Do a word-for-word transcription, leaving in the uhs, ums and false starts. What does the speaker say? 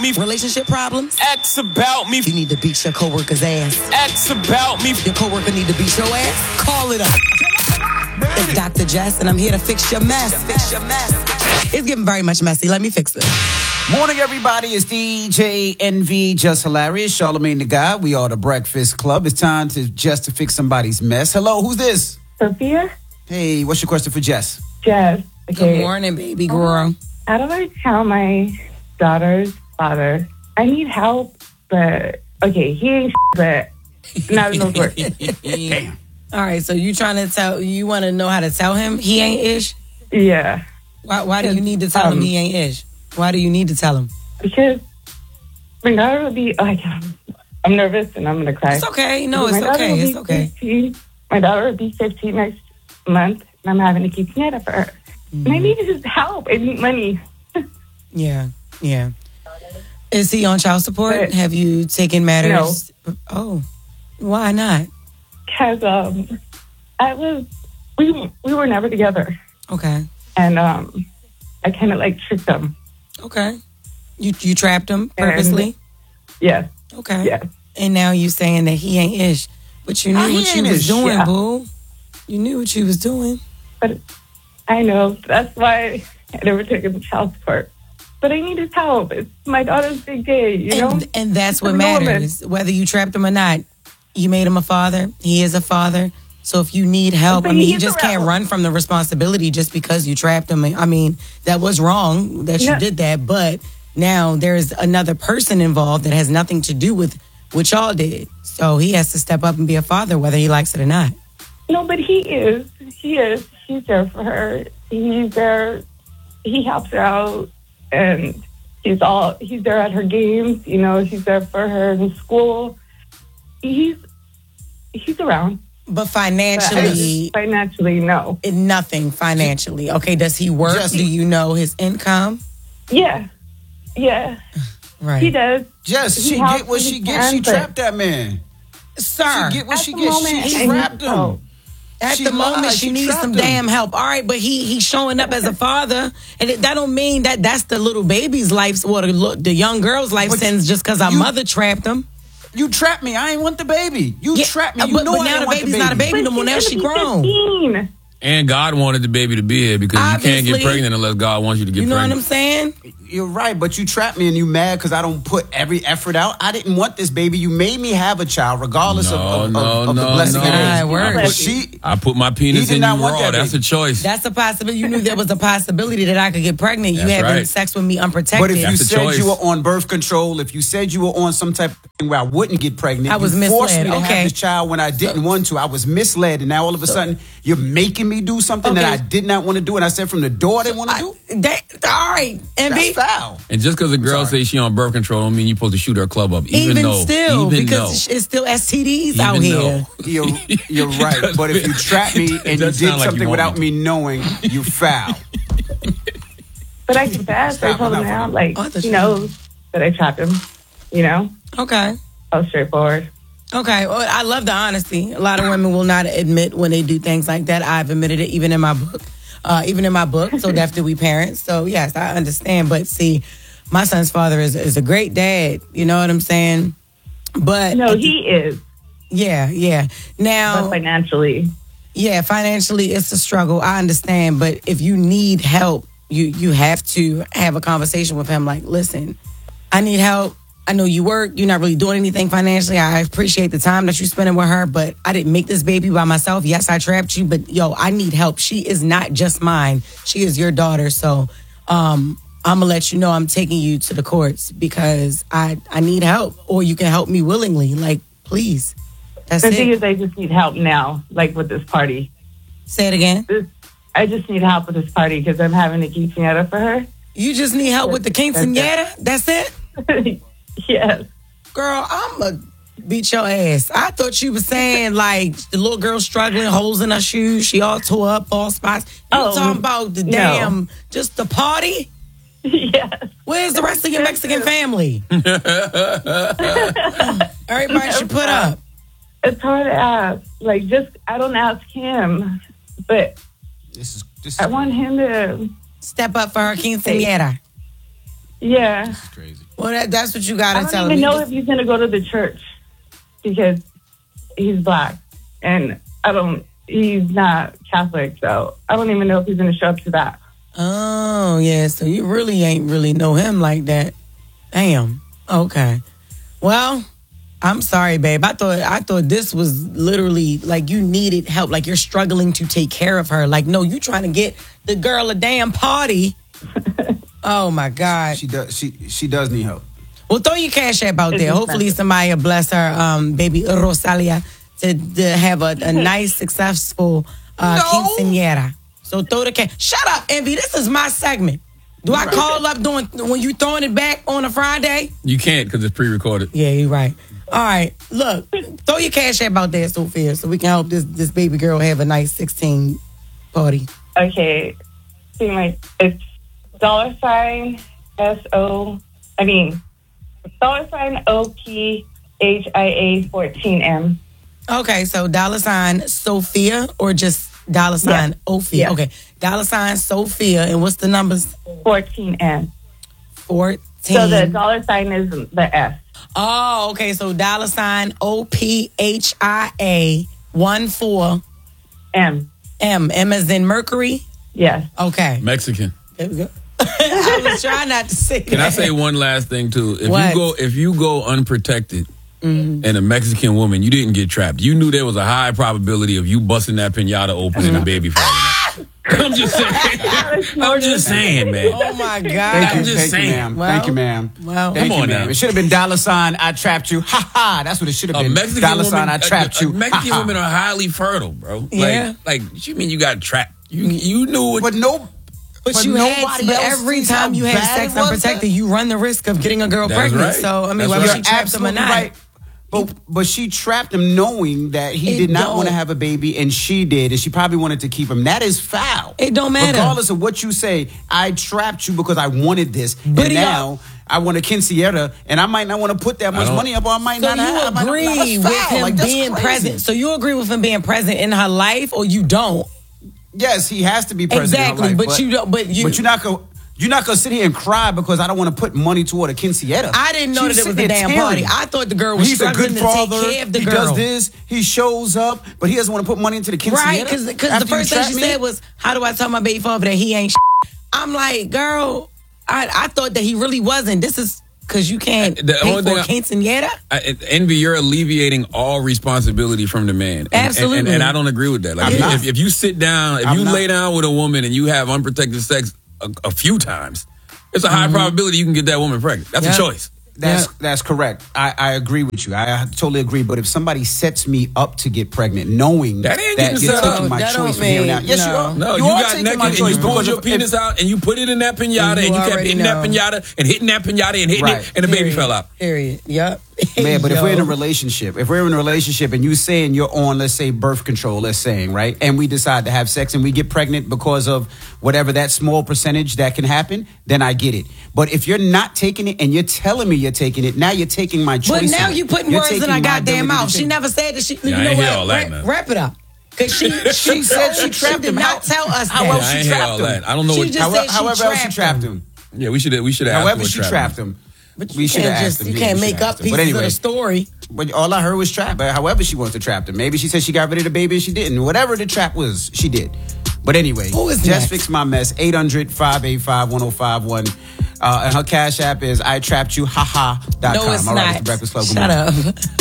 me. Relationship problems? X about me. You need to beat your coworker's ass. X about me. Your coworker need to beat your ass? Call it up. It's Doctor Jess, and I'm here to fix your mess. Fix your mess. It's getting very much messy. Let me fix it. Morning, everybody. It's D J N V, Just Hilarious, Charlamagne the Guy. We are the Breakfast Club. It's time to just to fix somebody's mess. Hello, who's this? Sophia? Hey, what's your question for Jess? Jess. Okay. Good morning, baby girl. How do I tell my daughter's father I need help, but okay, he ain't but not in those words. Damn. All right, so you trying to tell, you want to know how to tell him he ain't ish? Yeah. Why, why do you need to tell um, him he ain't ish? Why do you need to tell him? Because my daughter will be, like, I'm nervous and I'm going to cry. It's okay. No, Because it's my daughter okay. will It's be okay. fifteen. My daughter will be fifteen next month, and I'm having to keep Canada for her. Mm. And I need his help. I need money. Yeah, yeah. Is he on child support? But, Have you taken matters? No. Oh, why not? Because um, I was, we, we were never together. Okay. And um, I kind of like tricked him. Okay. You you trapped him purposely? And, yes. Okay. Yes. And now you saying that he ain't ish. But you knew How he what you ain't was ish? doing, Yeah. boo. You knew what you was doing. But I know. That's why I never took him to child support. But I need his help. It's my daughter's big day, you know? And, and that's what I'm a woman. matters. Whether you trapped him or not, you made him a father. He is a father. So if you need help, But I mean, you he's just around. can't run from the responsibility just because you trapped him. I mean, that was wrong that you Yeah. did that. But now there's another person involved that has nothing to do with what y'all did. So he has to step up and be a father, whether he likes it or not. No, but he is. He is. He's there for her. He's there. He helps her out. And he's all, he's there at her games. You know, he's there for her in school. He's, he's around. But But financially, financially, no. nothing financially. Okay, does he work? Just- Do you know his income? Yeah. Yeah. Right. He does. Jess, He she helps get what when she he gets. can, She but- trapped that man. Sir, She get what At she the gets. moment, She I trapped need him. help. at She the moment, lied. she, She needs trapped some him. damn help. All right, but he he's showing up as a father, and it, that don't mean that that's the little baby's life or the, lo- the young girl's life But sentence just because our you- mother trapped him. You trapped me. I ain't want the baby. You Yeah, trapped me. You but, know but I now didn't the want baby's the not a baby. baby no more. Now But she she's gonna be grown. fifteen. And God wanted the baby to be here because you can't Obviously. get pregnant unless God wants you to get You know pregnant. what I'm saying? You're right, but you trapped me and you mad because I don't put every effort out. I didn't want this baby. You made me have a child regardless No, of, of, no, of, of the no, blessing no. it Ah, is. it works. But she, I put my He penis did in not you want raw. that That's baby. a choice. That's a possibility. You knew there was a possibility that I could get pregnant. You That's having right. sex with me unprotected. but if you That's a said choice. you were on birth control, if you said you were on some type of thing where I wouldn't get pregnant, I was you forced misled. me to Okay. have this child when I didn't want to. I was misled, and now all of a sudden you're making me do something that Okay. I did not want to do, and I said from the door I didn't want to do. that, all right, and That's B. foul. And just because a girl Sorry. says she on birth control don't mean you're supposed to shoot her club up. Even, Even though, still, even because though, it's still S T Ds even out here. though. You're, you're right, but if you trap me It and you does did sound like you something want without me me knowing, you foul. But I confessed. I Stop, told him enough now, of it. like, Oh, I thought he you- knows that I trapped him. You know? Okay. I was straightforward. Okay, well, I love the honesty. A lot of women will not admit when they do things like that. I've admitted it even in my book. Uh, even in my book, So Deaf Do We Parents. So, yes, I understand. But, see, my son's father is, is a great dad. You know what I'm saying? But, No, he is. yeah, yeah. But Now, financially. yeah, financially, it's a struggle. I understand. But if you need help, you, you have to have a conversation with him. Like, listen, I need help. I know you work. You're not really doing anything financially. I appreciate the time that you're spending with her, but I didn't make this baby by myself. Yes, I trapped you, but yo, I need help. She is not just mine. She is your daughter. So um, I'm going to let you know I'm taking you to the courts because I, I need help, or you can help me willingly. Like, please. That's The thing it. is, I just need help now, like with this party. Say it again. This, I just need help with this party because I'm having a quinceañera for her. You just need help with the quinceañera? That's it? Yes. Girl, I'm going to beat your ass. I thought you were saying, like, the little girl struggling, holes in her shoes. She all tore up, all spots. You Oh, talking about the no. damn, just the party? Yes. Where's the rest of your Mexican family? Everybody should put up. It's hard to ask. Like, just, I don't ask him, but This is this is, I want him to, Step up for her quinceañera. yeah. this is crazy. Well, that, that's what you I gotta don't tell even him. know if he's gonna go to the church because he's black, and I don't. He's not Catholic, so I don't even know if he's gonna show up to that. Oh, yeah. So you really ain't really know him like that. Damn. Okay. Well, I'm sorry, babe. I thought I thought this was literally like you needed help, like you're struggling to take care of her. Like, no, you trying to get the girl a damn party. Oh my God. She does. She she does need help. Well, throw your cash app out It's there. Hopefully, expensive. somebody will bless her, um, baby Rosalia, to, to have a, a nice, successful uh, No. quinceañera. So throw the cash. Shut up, Envy. This is my segment. Do I call up doing when you throwing it back on a Friday? You can't because it's pre-recorded. Yeah, you're right. All right, look, throw your cash app out there, Sophia, so we can help this this baby girl have a nice sixteen party. Okay, see my it's dollar sign S O. I mean dollar sign O P H I A fourteen M. Okay, so dollar sign Sophia or just dollar sign Yeah. Ophia? Yeah. Okay, dollar sign Sophia, and what's the numbers? fourteen M. fourteen. So the dollar sign is the S. Oh, okay, so dollar sign O P H I A one four M. M. M as in Mercury? Yes. Okay. Mexican. There we go. I was trying not to say Can that. I say one last thing too? If What? you go, if you go unprotected, and a Mexican woman, you didn't get trapped. You knew there was a high probability of you busting that pinata open and a baby falling out. I'm just saying. I'm just saying, man. Oh, my God. Thank you, I'm just thank saying. you, ma'am. Well, Thank you, ma'am. well. Thank Come you, on ma'am. now. It should have been dollar sign. I trapped you. Ha ha. That's what it should have A been. Mexican dollar woman, sign. I trapped a- you. a Mexican Ha, ha. women are highly fertile, bro. Yeah. Like, like, what you mean you got trapped? You you knew what? But no. But, But you had, nobody but else every sees time how you have bad sex it was unprotected, that- you run the risk of getting a girl That's pregnant. right. So, I mean, That's whether right. she trapped him or Absolutely not. right. But, but she trapped him knowing that he It did not don't- want to have a baby, and she did, and she probably wanted to keep him. That is foul. It don't matter. Regardless of what you say, I trapped you because I wanted this, But and he now I want a quinceañera, and I might not want to put that much don't- money up, or I might So not have. I you might not- agree that's with foul. him Like, that's being crazy. present. So you agree with him being present in her life, or you don't? Yes, he has to be present. in her Exactly, life, but you don't- but you- but you're not gonna. You're not gonna sit here and cry because I don't want to put money toward a quinceañera. I didn't know She that it was sitting a there damn tearing. party. I thought the girl was He's a struggling good to father. take care of the he girl. does this. He shows up, but he doesn't want to put money into the quinceañera. Right, because the after you first thing trap she me? said was, "How do I tell my baby father that he ain't?" I'm like, girl, I I thought that he really wasn't. This is because you can't The pay only for a thing quinceañera. I, Envy, you're alleviating all responsibility from the man. And, Absolutely. And, and, and I don't agree with that. Like, I'm if, not. if, if you sit down, if I'm you not. lay down with a woman and you have unprotected sex a, a few times, it's a high Mm-hmm. probability you can get that woman pregnant. That's Yeah. a choice. That's Yeah. that's correct. I, I agree with you. I, I totally agree. But if somebody sets me up to get pregnant, knowing That ain't that getting you're set taking up. my That choice don't from here mean- now, yes, you no. are. No, you, you, are got taking naked my and choice you pulled because your if- penis out and you put it in that pinata And and you you, kept already hitting that know. pinata and hitting that pinata and hitting Right. it and the baby Period. fell out. Period. Yep. Man, but if we're in a Yo. relationship, if we're in a relationship and you saying you're on, let's say, birth control, let's say, right, and we decide to have sex and we get pregnant because of whatever that small percentage that can happen, then I get it. But if you're not taking it and you're telling me you're taking it, now you're taking my choice. But now away. you putting You're words in taking her my goddamn ability to mouth. She take- never said that she. You Yeah, I know ain't what? hear all that, wrap, man. wrap it up. Cause she She said she she trapped did him. not How- tell us how that. else Yeah, I she ain't hear trapped all him? that. I don't know She what. just However, said she however else she trapped trapped him. him. Yeah, we should we should have. However she trapped him. But We you should have can't asked just him. you Yeah, can't we make should up asked him. pieces But anyway. of the story. But all I heard was trap. But however she wants to trap him. Maybe she said she got rid of the baby and she didn't. Whatever the trap was, she did. But anyway, Who is just next? fix my mess. eight hundred, five eight five, one oh five one. Uh, and her cash app is I trapped you, haha dot com. No, it's All right, not. it's the Breakfast Club. Good Shut morning. up.